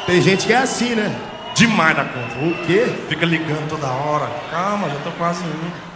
Tem gente que é assim, né? Demais da conta. O quê? Fica ligando toda hora. Calma, já tô quase indo.